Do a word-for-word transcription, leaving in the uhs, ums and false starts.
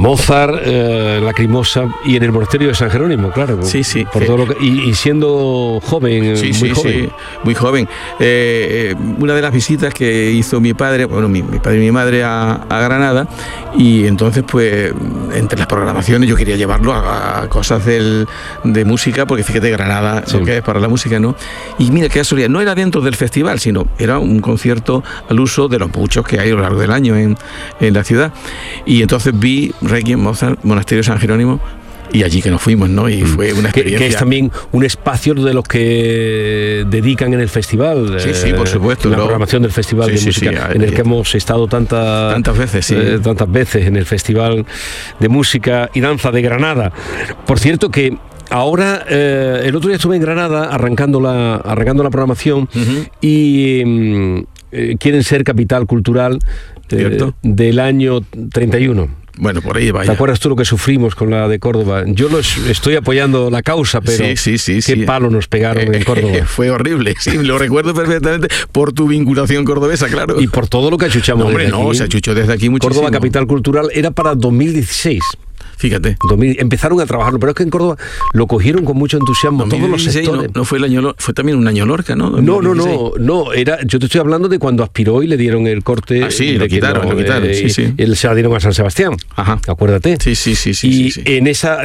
Mozart, eh, Lacrimosa y en el monasterio de San Jerónimo, claro. Sí, sí. Por todo lo que, y, y siendo joven, sí, muy sí, joven. Sí, muy joven. Eh, eh, una de las visitas que hizo mi padre, bueno, mi, mi padre y mi madre a, a Granada, y entonces, pues, entre las programaciones yo quería llevarlo a, a cosas del, de música, porque fíjate, Granada, sí. lo que es para la música, ¿no? Y mira qué casualidad, no era dentro del festival, sino era un concierto al uso de los muchos que hay a lo largo del año en, en la ciudad. Y entonces vi Requiem, Mozart, Monasterio de San Jerónimo, y allí que nos fuimos, ¿no? Y fue una experiencia. Que, que es también un espacio de los que dedican en el festival. Sí, sí, por supuesto. La lo... programación del Festival sí, de sí, Música, sí, en el que hemos estado tanta, tantas veces, sí. Eh, tantas veces en el Festival de Música y Danza de Granada. Por cierto que ahora, eh, el otro día estuve en Granada arrancando la, arrancando la programación uh-huh. y eh, quieren ser capital cultural eh, del año treinta y uno. Bueno, por ahí vaya. ¿Te acuerdas tú lo que sufrimos con la de Córdoba? Yo los estoy apoyando la causa, pero sí, sí, sí, qué sí. palo nos pegaron eh, en Córdoba. Eh, fue horrible, sí, lo recuerdo perfectamente por tu vinculación cordobesa, claro. Y por todo lo que achuchamos no, hombre, desde no, aquí. se achuchó desde aquí muchísimo. Córdoba Capital Cultural era para dos mil dieciséis. Fíjate. dos mil, empezaron a trabajarlo, pero es que en Córdoba lo cogieron con mucho entusiasmo dos mil dieciséis, todos los sectores. No, no fue el año, fue también un año Lorca, ¿no? No, no, no, no, era, yo te estoy hablando de cuando aspiró y le dieron el corte. Ah, sí, lo quitaron, no, lo quitaron, eh, sí, sí. Y se la dieron a San Sebastián. Ajá. Acuérdate. Sí, sí, sí, sí. Y sí, sí. en esa